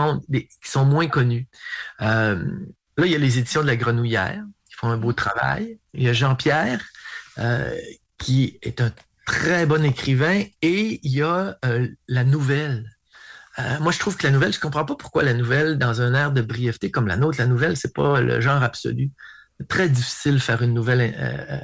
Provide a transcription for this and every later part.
qui sont moins connus. Là, il y a les éditions de La Grenouillère qui font un beau travail. Il y a Jean-Pierre qui est un très bon écrivain et il y a la nouvelle. Moi, je trouve que la nouvelle, je comprends pas pourquoi la nouvelle, dans un air de brièveté comme la nôtre, la nouvelle, c'est pas le genre absolu. C'est très difficile de faire une nouvelle.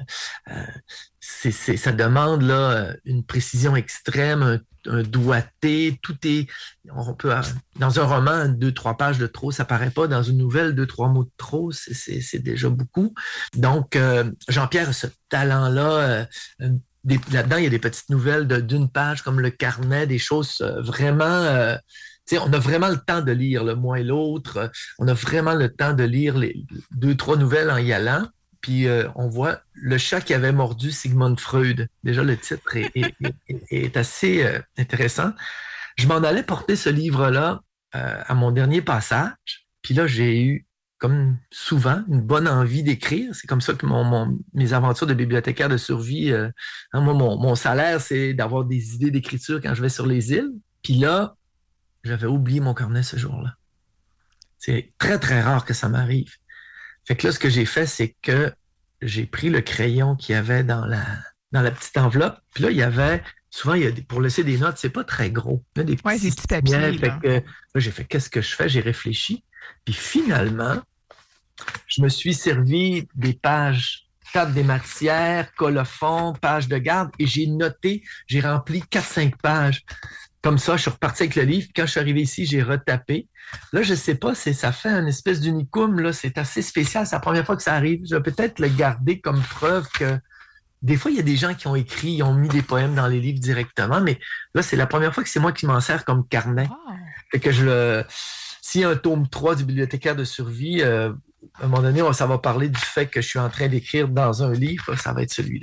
Ça demande là une précision extrême, un doigté. Tout est. On peut dans un roman, 2-3 pages de trop, ça paraît pas. Dans une nouvelle, 2-3 mots de trop, c'est déjà beaucoup. Donc, Jean-Pierre a ce talent-là. Là-dedans, il y a des petites nouvelles d'une page comme le carnet, des choses vraiment. On a vraiment le temps de lire le mois et l'autre. On a vraiment le temps de lire les 2-3 nouvelles en y allant. Puis on voit Le chat qui avait mordu Sigmund Freud. Déjà, le titre est assez intéressant. Je m'en allais porter ce livre-là à mon dernier passage. Puis là, j'ai eu, comme souvent, une bonne envie d'écrire. C'est comme ça que mes aventures de bibliothécaire de survie, moi, mon salaire, c'est d'avoir des idées d'écriture quand je vais sur les îles. Puis là, j'avais oublié mon carnet ce jour-là. C'est très, très rare que ça m'arrive. Fait que là, ce que j'ai fait, c'est que j'ai pris le crayon qu'il y avait dans la petite enveloppe. Puis là, il y avait, souvent, pour laisser des notes, c'est pas très gros. Il y a des petits papiers. Fait que, là, j'ai fait, qu'est-ce que je fais? J'ai réfléchi. Puis finalement, je me suis servi des pages, table des matières, colophon, page de garde, et j'ai rempli 4-5 pages. Comme ça, je suis reparti avec le livre. Quand je suis arrivé ici, j'ai retapé. Là, je sais pas, ça fait une espèce d'unicum, là. C'est assez spécial. C'est la première fois que ça arrive. Je vais peut-être le garder comme preuve que des fois, il y a des gens qui ont écrit, ils ont mis des poèmes dans les livres directement, mais là, c'est la première fois que c'est moi qui m'en sers comme carnet. Oh. Fait que s'il y a un tome 3 du bibliothécaire de survie, à un moment donné, ça va parler du fait que je suis en train d'écrire dans un livre, ça va être celui-là.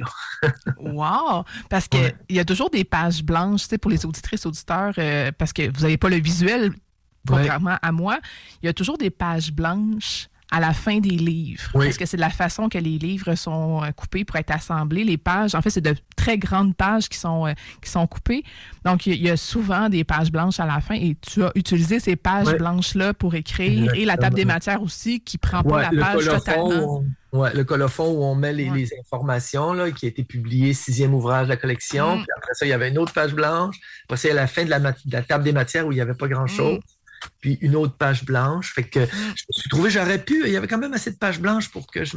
Wow! Parce qu'il y a toujours des pages blanches, tu sais, pour les auditrices, auditeurs, parce que vous n'avez pas le visuel, contrairement à moi. Il y a toujours des pages blanches à la fin des livres. Oui. Parce que c'est de la façon que les livres sont coupés pour être assemblés. Les pages, en fait, c'est de très grandes pages qui sont coupées. Donc, il y a souvent des pages blanches à la fin et tu as utilisé ces pages blanches-là pour écrire. Exactement. Et la table des matières aussi qui prend pas la page totalement. Le colophon où on met les informations, là, qui a été publié, 6e ouvrage de la collection. Puis après ça, il y avait une autre page blanche. Après ça, il y a la fin de la table des matières où il n'y avait pas grand-chose. Puis une autre page blanche. Fait que je me suis trouvé, j'aurais pu, il y avait quand même assez de pages blanches pour que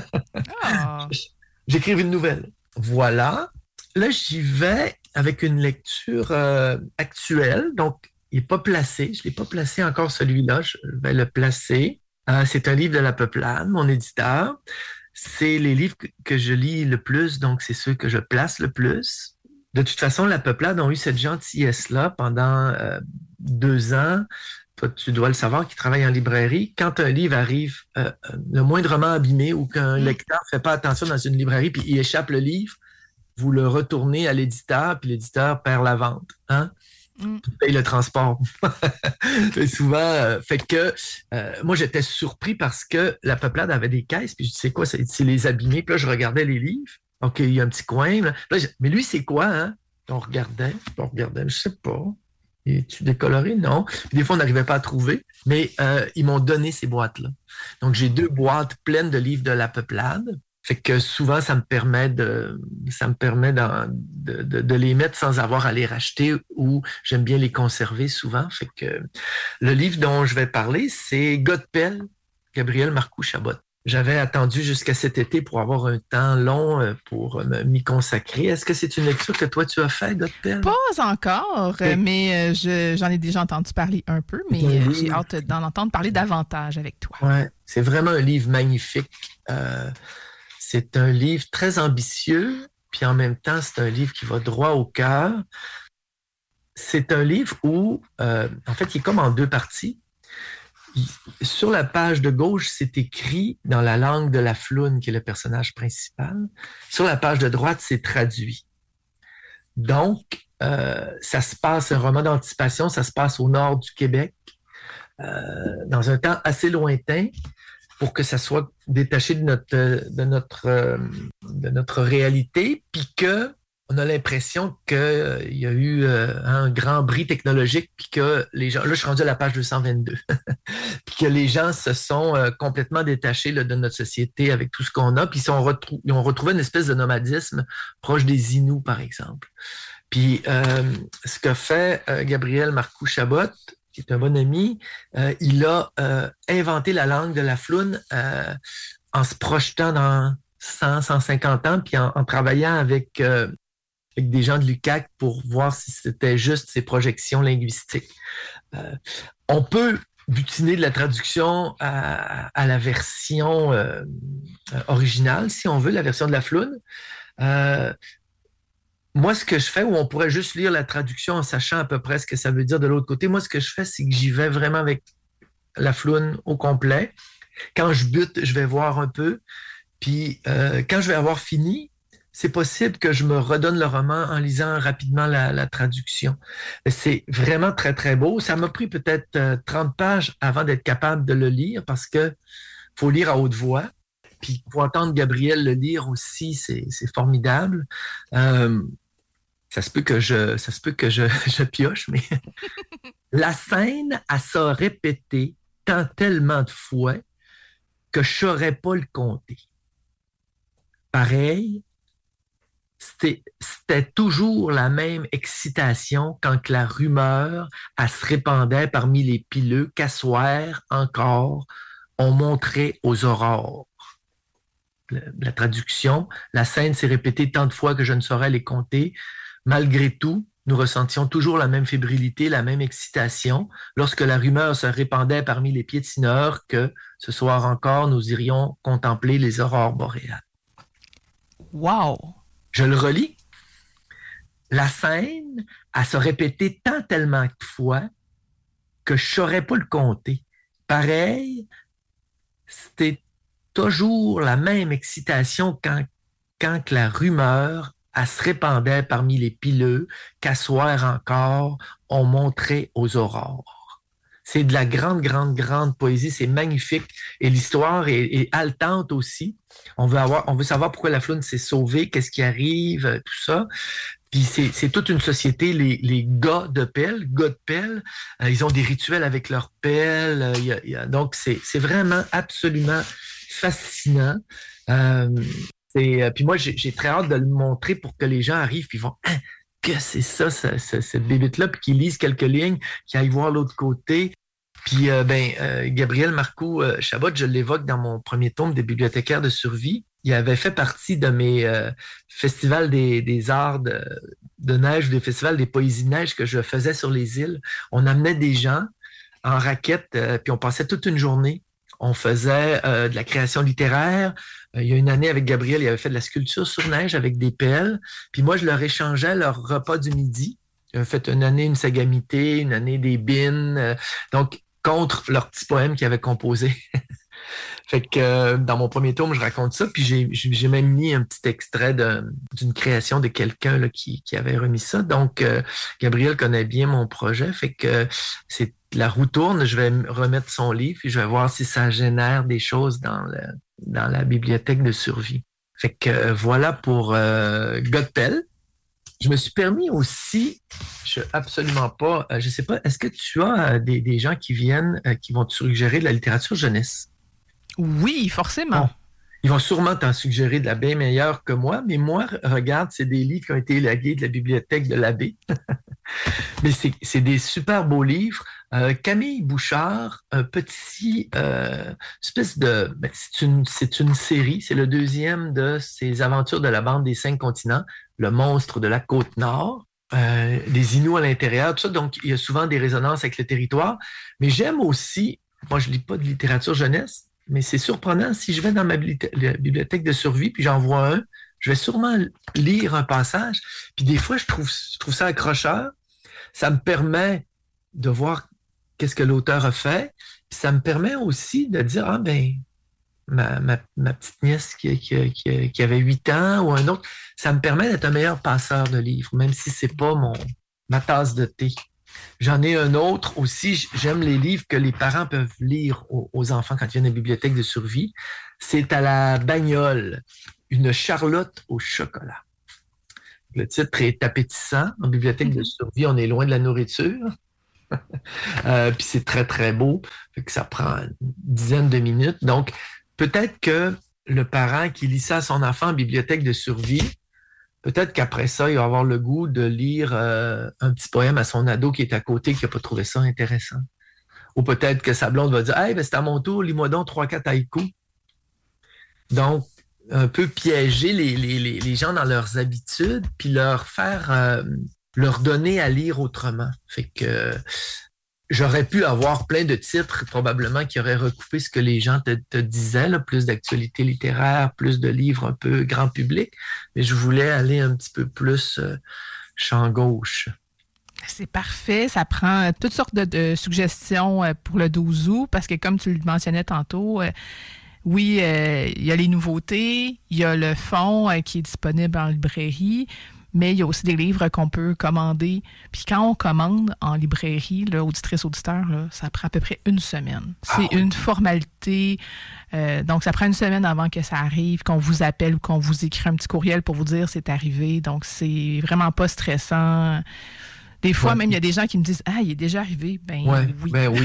j'écrive une nouvelle. Voilà. Là, j'y vais avec une lecture actuelle. Donc, il n'est pas placé. Je ne l'ai pas placé encore celui-là. Je vais le placer. C'est un livre de La Peuplade, mon éditeur. C'est les livres que je lis le plus, donc c'est ceux que je place le plus. De toute façon, La Peuplade ont eu cette gentillesse-là pendant 2 ans. Toi, tu dois le savoir, qui travaille en librairie. Quand un livre arrive le moindrement abîmé ou qu'un lecteur ne fait pas attention dans une librairie puis il échappe le livre, vous le retournez à l'éditeur puis l'éditeur perd la vente. Hein? Il paye le transport. Et souvent, fait que moi, j'étais surpris parce que La Peuplade avait des caisses puis je dis, c'est quoi? C'est les abîmés. Puis là, je regardais les livres. OK, il y a un petit coin. Là, mais lui, c'est quoi, hein? On regardait, je sais pas. Es-tu décoloré? Non. Puis des fois, on n'arrivait pas à trouver. Mais ils m'ont donné ces boîtes-là. Donc, j'ai 2 boîtes pleines de livres de La Peuplade. Fait que souvent, ça me permet de les mettre sans avoir à les racheter ou j'aime bien les conserver souvent. Fait que le livre dont je vais parler, c'est Godpelle, Gabriel Marcoux-Chabot. J'avais attendu jusqu'à cet été pour avoir un temps long pour m'y consacrer. Est-ce que c'est une lecture que toi, tu as fait, Godpelle? Pas encore, mais j'en ai déjà entendu parler un peu, mais j'ai hâte d'en entendre parler davantage avec toi. Ouais, c'est vraiment un livre magnifique. C'est un livre très ambitieux, puis en même temps, c'est un livre qui va droit au cœur. C'est un livre où, en fait, il est comme en 2 parties. Sur la page de gauche, c'est écrit dans la langue de la Floune, qui est le personnage principal. Sur la page de droite, c'est traduit. Donc, ça se passe, un roman d'anticipation, ça se passe au nord du Québec, dans un temps assez lointain, pour que ça soit détaché de notre réalité, puis que on a l'impression qu'il y a eu un grand bris technologique, puis que les gens, là, je suis rendu à la page 222, puis que les gens se sont complètement détachés là, de notre société avec tout ce qu'on a, puis ils ont retrouvé une espèce de nomadisme proche des Inuits, par exemple. Puis, ce que fait Gabriel Marcoux-Chabot, qui est un bon ami, il a inventé la langue de la floune en se projetant dans 100, 150 ans, puis en travaillant avec des gens de l'UQAC pour voir si c'était juste ces projections linguistiques. On peut butiner de la traduction à la version originale, si on veut, la version de la floune. Moi, ce que je fais, où on pourrait juste lire la traduction en sachant à peu près ce que ça veut dire de l'autre côté, moi, ce que je fais, c'est que j'y vais vraiment avec la floune au complet. Quand je bute, je vais voir un peu. Puis, quand je vais avoir fini, c'est possible que je me redonne le roman en lisant rapidement la traduction. C'est vraiment très, très beau. Ça m'a pris peut-être 30 pages avant d'être capable de le lire parce que faut lire à haute voix. Puis, pour entendre Gabriel le lire aussi, c'est formidable. Ça se peut que je pioche, mais la scène, elle s'est répétée tellement de fois que je ne saurais pas le compter. Pareil, c'était toujours la même excitation quand la rumeur, elle se répandait parmi les pileux qu'à soir encore, on montrait aux aurores. La traduction, la scène s'est répétée tant de fois que je ne saurais les compter. Malgré tout, nous ressentions toujours la même fébrilité, la même excitation lorsque la rumeur se répandait parmi les piétineurs que ce soir encore, nous irions contempler les aurores boréales. Wow! Je le relis. La scène, elle se répéter tellement de fois que je ne saurais pas le compter. Pareil, c'était toujours la même excitation quand la rumeur elle se répandait parmi les pileux qu'à soir encore, on montrait aux aurores. C'est de la grande, grande, grande poésie. C'est magnifique. Et l'histoire est haletante aussi. On veut savoir pourquoi la floune s'est sauvée, qu'est-ce qui arrive, tout ça. Puis c'est toute une société, les gars de pelle, ils ont des rituels avec leurs pelles. Donc, c'est vraiment absolument fascinant. Puis moi, j'ai très hâte de le montrer pour que les gens arrivent et vont hein, que c'est ça, cette bébête-là, puis qu'ils lisent quelques lignes, qu'ils aillent voir l'autre côté. Puis Gabriel Marcoux-Chabot, je l'évoque dans mon premier tome des bibliothécaires de survie. Il avait fait partie de mes festivals des arts de neige, des festivals des poésies de neige que je faisais sur les îles. On amenait des gens en raquettes, puis on passait toute une journée. On faisait de la création littéraire. Il y a une année, avec Gabriel, il avait fait de la sculpture sur neige avec des pelles. Puis moi, je leur échangeais leur repas du midi. J'avais fait une année une sagamité, une année des bines. Donc, contre leur petit poème qu'ils avaient composé. Fait que dans mon premier tome, je raconte ça. Puis j'ai même mis un petit extrait d'une création de quelqu'un là, qui avait remis ça. Donc, Gabriel connaît bien mon projet. Fait que la roue tourne. Je vais remettre son livre et je vais voir si ça génère des choses dans la bibliothèque de survie. Fait que voilà pour Godpell. Je me suis permis aussi, absolument pas, je sais pas, est-ce que tu as des gens qui viennent, qui vont te suggérer de la littérature jeunesse? Oui, forcément. Bon. Ils vont sûrement t'en suggérer de la bien meilleure que moi, mais moi, regarde, c'est des livres qui ont été élagués de la bibliothèque de l'abbé. Mais c'est des super beaux livres. Camille Bouchard, un petit espèce de... c'est une série, c'est le deuxième de ses aventures de la bande des 5 continents, le monstre de la côte nord, des Inuits à l'intérieur, tout ça. Donc, il y a souvent des résonances avec le territoire. Mais j'aime aussi, moi, je lis pas de littérature jeunesse, mais c'est surprenant, si je vais dans ma bibliothèque de survie, puis j'en vois un, je vais sûrement lire un passage. Puis des fois, je trouve ça accrocheur. Ça me permet de voir qu'est-ce que l'auteur a fait. Puis ça me permet aussi de dire, ah ben, ma petite nièce qui avait 8 ans ou un autre, ça me permet d'être un meilleur passeur de livres, même si c'est pas ma tasse de thé. J'en ai un autre aussi, j'aime les livres que les parents peuvent lire aux enfants quand ils viennent à la bibliothèque de survie. C'est à la bagnole, une Charlotte au chocolat Le titre est appétissant. En bibliothèque de survie, on est loin de la nourriture. Puis c'est très, très beau. Fait que ça prend une dizaine de minutes. Donc, peut-être que le parent qui lit ça à son enfant en bibliothèque de survie, peut-être qu'après ça, il va avoir le goût de lire un petit poème à son ado qui est à côté, qui n'a pas trouvé ça intéressant. Ou peut-être que sa blonde va dire « Hey, ben c'est à mon tour, lis-moi donc 3-4 haïkus. » Donc, un peu piéger les gens dans leurs habitudes, puis leur faire, leur donner à lire autrement. Fait que j'aurais pu avoir plein de titres, probablement, qui auraient recoupé ce que les gens te disaient, là, plus d'actualité littéraire, plus de livres un peu grand public, mais je voulais aller un petit peu plus champ gauche. C'est parfait. Ça prend toutes sortes de suggestions pour le 12 août, parce que comme tu le mentionnais tantôt, oui, il y a les nouveautés, il y a le fond qui est disponible en librairie, mais il y a aussi des livres qu'on peut commander. Puis quand on commande en librairie, là, auditrice-auditeur, là, ça prend à peu près une semaine. C'est une formalité. Donc, ça prend une semaine avant que ça arrive, qu'on vous appelle ou qu'on vous écrit un petit courriel pour vous dire c'est arrivé. Donc, c'est vraiment pas stressant. Des fois, même, il y a des gens qui me disent « Ah, il est déjà arrivé. » Ben oui. Ben oui.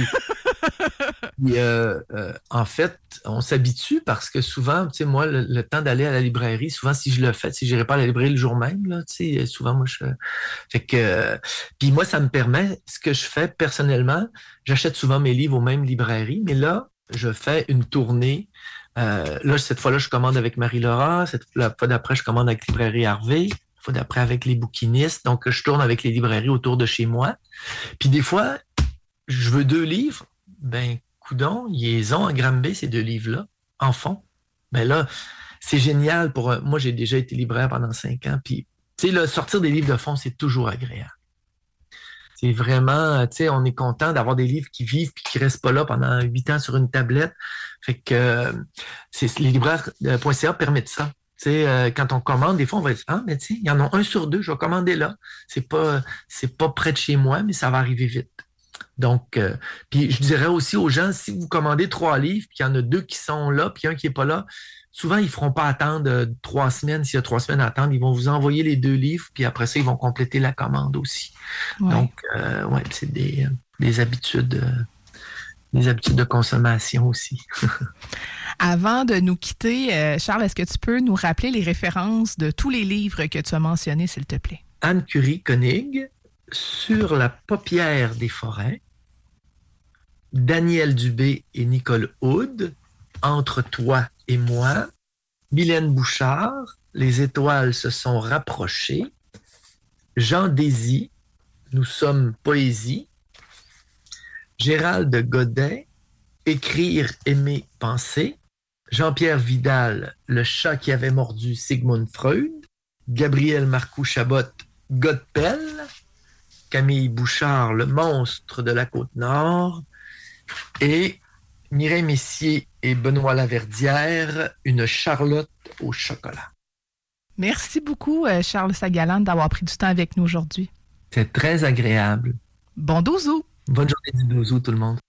Et, en fait, on s'habitue parce que souvent, tu sais, moi, le temps d'aller à la librairie, souvent, si je le fais, si je n'irai pas à la librairie le jour même, là, tu sais, souvent, moi, fait que... puis moi, ça me permet, ce que je fais personnellement, j'achète souvent mes livres aux mêmes librairies, mais là, je fais une tournée. Là, cette fois-là, je commande avec Marie-Laura. La fois d'après, je commande avec Librairie Harvey. La fois d'après, avec les bouquinistes. Donc, je tourne avec les librairies autour de chez moi. Puis des fois, je veux 2 livres. Ben, coudonc, ils ont à Granby, ces 2 livres-là, en fond. Ben là, c'est génial pour... Moi, j'ai déjà été libraire pendant 5 ans. Puis, tu sais, là, sortir des livres de fond, c'est toujours agréable. C'est vraiment, tu sais, on est content d'avoir des livres qui vivent puis qui restent pas là pendant 8 ans sur une tablette. Fait que les libraires.ca permettent ça. Tu sais, quand on commande, des fois, on va dire, ah, mais tu sais, il y en a 1 sur 2, je vais commander là. C'est pas près de chez moi, mais ça va arriver vite. Donc, puis je dirais aussi aux gens, si vous commandez 3 livres, puis il y en a 2 qui sont là, puis un qui n'est pas là, souvent, ils ne feront pas attendre 3 semaines. S'il y a 3 semaines à attendre, ils vont vous envoyer les 2 livres, puis après ça, ils vont compléter la commande aussi. Ouais. Donc, c'est des habitudes de consommation aussi. Avant de nous quitter, Charles, est-ce que tu peux nous rappeler les références de tous les livres que tu as mentionnés, s'il te plaît? Anne Curie-Koenig, Sur la paupière des forêts, Daniel Dubé et Nicole Houde, Entre toi et moi, Mylène Bouchard, Les étoiles se sont rapprochées, Jean Désy, Nous sommes poésie, Gérald Godet, Écrire, aimer, penser, Jean-Pierre Vidal, Le chat qui avait mordu Sigmund Freud, Gabriel Marcoux-Chabot, Godpel, Camille Bouchard, Le monstre de la Côte-Nord, et Mireille Messier et Benoît Laverdière, Une Charlotte au chocolat. Merci beaucoup, Charles Sagalande, d'avoir pris du temps avec nous aujourd'hui. C'est très agréable. Bon 12 août! Bonne journée du 12 août, tout le monde.